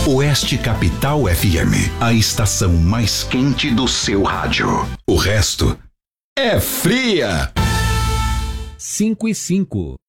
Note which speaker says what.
Speaker 1: Oeste Capital FM, a estação mais quente do seu rádio. O resto é fria.
Speaker 2: 5 e 5.